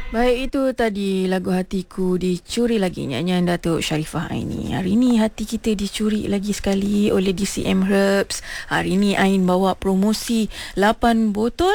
Baik, itu tadi lagu hatiku dicuri lagi, nyanyian Datuk Sharifah Aini. Hari ini hati kita dicuri lagi sekali oleh DCM Herbs. Hari ini Ain bawa promosi 8 botol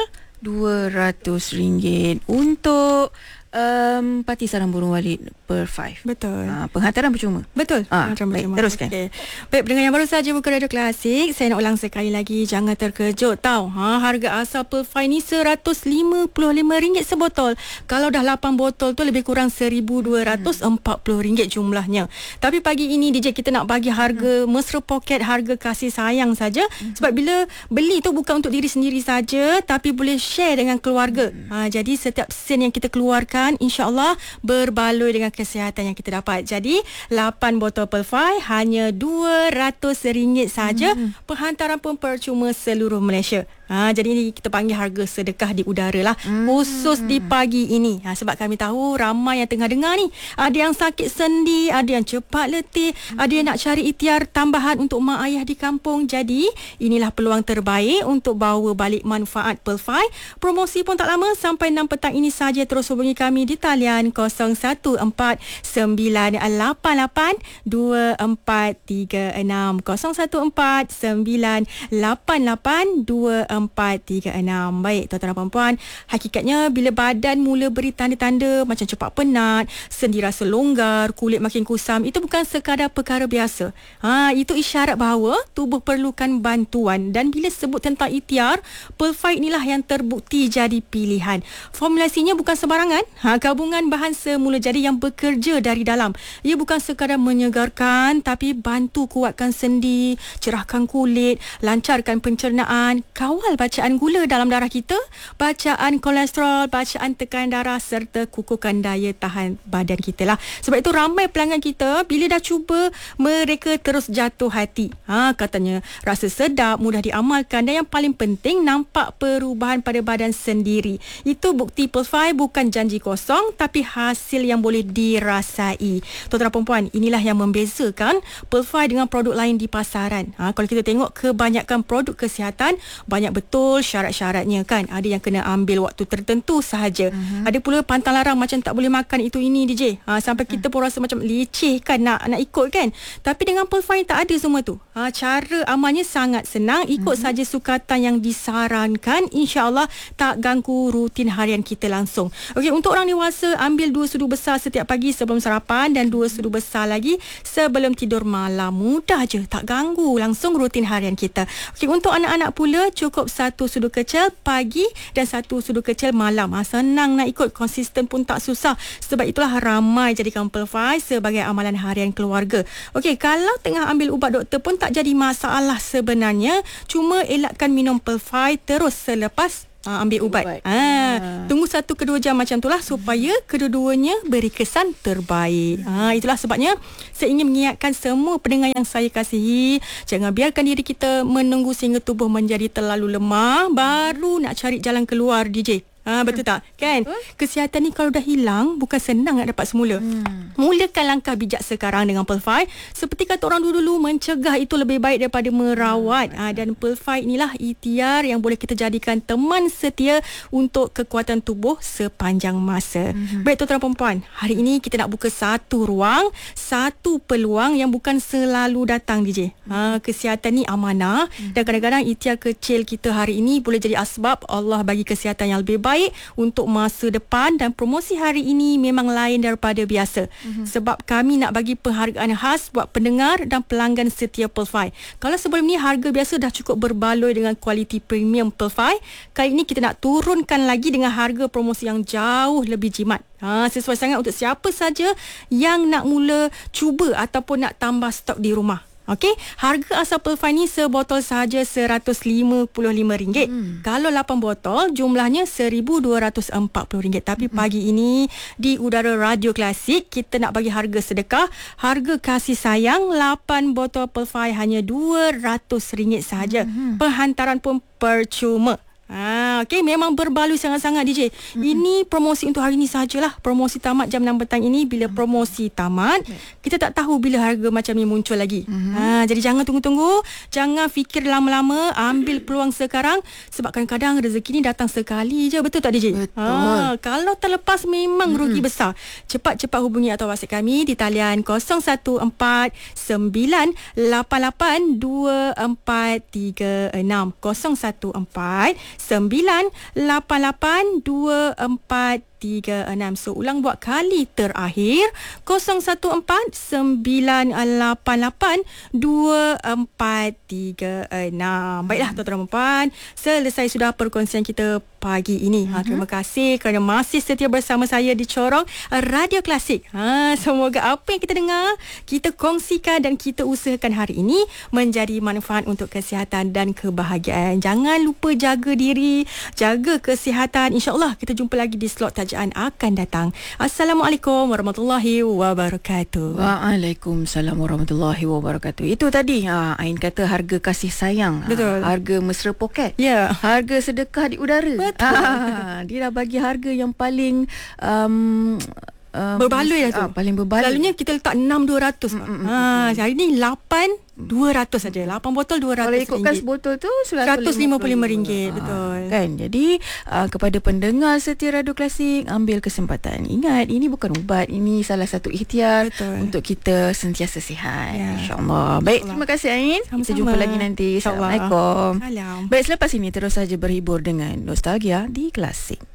RM200 untuk parti sarang burung Walid per 5. Betul. Penghantaran percuma. Betul. Baik, teruskan. Okay. Baik, pendengar yang baru saja buka Radio Klasik, saya nak ulang sekali lagi, jangan terkejut tau. Harga asal Pearl 5 ni RM155 sebotol. Kalau dah 8 botol tu lebih kurang RM1,240 jumlahnya. Tapi pagi ini DJ kita nak bagi harga mesra poket, harga kasih sayang saja. Sebab bila beli tu bukan untuk diri sendiri saja, tapi boleh share dengan keluarga. Jadi setiap sen yang kita keluarkan, insya-Allah berbaloi dengan kesihatan yang kita dapat. Jadi 8 botol Pearl 5 hanya RM200 saja. Penghantaran pun percuma seluruh Malaysia. Jadi ini kita panggil harga sedekah di udara lah. Khusus di pagi ini. Sebab kami tahu ramai yang tengah dengar ni. Ada yang sakit sendi, ada yang cepat letih, ada yang nak cari ikhtiar tambahan untuk mak ayah di kampung. Jadi inilah peluang terbaik untuk bawa balik manfaat Pearl 5. Promosi pun tak lama, sampai 6 petang ini saja. Terus hubungi kami di talian 0149882436, 0149882436. Baik, tuan-tuan dan puan-puan, hakikatnya bila badan mula beri tanda-tanda macam cepat penat, sendi rasa longgar, kulit makin kusam, itu bukan sekadar perkara biasa. Itu isyarat bahawa tubuh perlukan bantuan. Dan bila sebut tentang ikhtiar, Pearl 5 inilah yang terbukti jadi pilihan. Formulasinya bukan sembarangan. Gabungan bahan semula jadi yang bekerja dari dalam. Ia bukan sekadar menyegarkan, tapi bantu kuatkan sendi, cerahkan kulit, lancarkan pencernaan, kawal bacaan gula dalam darah kita, bacaan kolesterol, bacaan tekanan darah serta kukuhkan daya tahan badan kita lah. Sebab itu ramai pelanggan kita bila dah cuba, mereka terus jatuh hati. Katanya rasa sedap, mudah diamalkan, dan yang paling penting nampak perubahan pada badan sendiri. Itu bukti Pearl 5 bukan janji kosong, tapi hasil yang boleh dirasai. Tuan-tuan dan puan-puan, inilah yang membezakan Pearl 5 dengan produk lain di pasaran. Kalau kita tengok kebanyakan produk kesihatan, banyak betul syarat-syaratnya kan. Ada yang kena ambil waktu tertentu sahaja. Ada pula pantang larang macam tak boleh makan itu ini DJ. Sampai kita pun rasa macam leceh kan nak ikut kan. Tapi dengan Pearl 5 tak ada semua tu. Cara amalnya sangat senang. Ikut saja sukatan yang disarankan. InsyaAllah tak ganggu rutin harian kita langsung. Okey, untuk orang dewasa, ambil 2 sudu besar setiap pagi sebelum sarapan dan 2 sudu besar lagi sebelum tidur malam. Mudah je, tak ganggu langsung rutin harian kita. Okey, untuk anak-anak pula cukup 1 sudu kecil pagi dan 1 sudu kecil malam. Senang nak ikut, konsisten pun tak susah. Sebab itulah ramai jadikan Pearl 5 sebagai amalan harian keluarga. Okey, kalau tengah ambil ubat doktor pun tak jadi masalah sebenarnya. Cuma elakkan minum Pearl 5 terus selepas ambil ubat. Tunggu 1 ke 2 jam macam itulah supaya kedua-duanya beri kesan terbaik. Itulah sebabnya saya ingin mengingatkan semua pendengar yang saya kasihi, jangan biarkan diri kita menunggu sehingga tubuh menjadi terlalu lemah baru nak cari jalan keluar DJ. Betul tak? Kan? Kesihatan ni kalau dah hilang, bukan senang nak dapat semula. Mulakan langkah bijak sekarang dengan Pearl 5. Seperti kata orang dulu, mencegah itu lebih baik daripada merawat. Dan Pearl 5 inilah ikhtiar yang boleh kita jadikan teman setia untuk kekuatan tubuh sepanjang masa. Baik tuan-tuan dan puan-puan, hari ini kita nak buka satu ruang, satu peluang yang bukan selalu datang DJ. Kesihatan ni amanah, dan kadang-kadang ikhtiar kecil kita hari ini boleh jadi asbab Allah bagi kesihatan yang lebih baik untuk masa depan. Dan promosi hari ini memang lain daripada biasa. Sebab kami nak bagi penghargaan khas buat pendengar dan pelanggan setia Pearl 5. Kalau sebelum ni harga biasa dah cukup berbaloi dengan kualiti premium Pearl 5, kali ini kita nak turunkan lagi dengan harga promosi yang jauh lebih jimat. Sesuai sangat untuk siapa saja yang nak mula cuba ataupun nak tambah stok di rumah. Okey, harga asal Pearl 5 ni sebotol sahaja RM155. Kalau 8 botol jumlahnya RM1,240. Tapi pagi ini di udara Radio Klasik kita nak bagi harga sedekah, harga kasih sayang. 8 botol Pearl 5 hanya RM200 sahaja. Penghantaran pun percuma. Okey, memang berbaloi sangat-sangat DJ. Ini promosi untuk hari ni sajalah. Promosi tamat jam 6 petang ini. Bila promosi tamat, kita tak tahu bila harga macam ni muncul lagi. Jadi jangan tunggu-tunggu, jangan fikir lama-lama, ambil peluang sekarang sebab kadang-kadang rezeki ni datang sekali je. Betul tak DJ? Betul. Kalau terlepas memang rugi besar. Cepat-cepat hubungi atau WhatsApp kami di talian 014 988 2436 014 988 2436. So ulang buat kali terakhir 014 988 2436. Baiklah tuan-tuan dan puan, selesai sudah perkongsian kita pagi ini. Terima kasih kerana masih setia bersama saya di Corong Radio Klasik. Semoga apa yang kita dengar, kita kongsikan dan kita usahakan hari ini menjadi manfaat untuk kesihatan dan kebahagiaan. Jangan lupa jaga diri, jaga kesihatan. InsyaAllah kita jumpa lagi di slot tajaan akan datang. Assalamualaikum warahmatullahi wabarakatuh. Waalaikumsalam warahmatullahi wabarakatuh. Itu tadi Ain kata harga kasih sayang. Betul. Harga mesra poket. Ya. Harga sedekah di udara. Betul. Dia dah bagi harga yang paling berbaloi lah tu. Paling berbaloi. Selalunya kita letak 6,200. Hari ni 8,200 saja. 8 botol RM200. Kalau ikutkan sebotol tu RM155. Betul. Kan? Jadi kepada pendengar setia Radio Klasik, ambil kesempatan. Ingat, ini bukan ubat, ini salah satu ikhtiar. Betul. Untuk kita sentiasa sihat. Ya. InsyaAllah. Baik, terima kasih Ain. Sama-sama. Kita jumpa lagi nanti. InsyaAllah. Assalamualaikum. Salam. Baik, selepas ini terus saja berhibur dengan Nostalgia di Klasik.